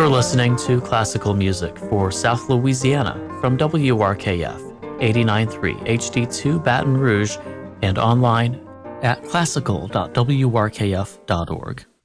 listening to classical music for South Louisiana from WRKF 89.3 HD2 Baton Rouge and online at classical.wrkf.org.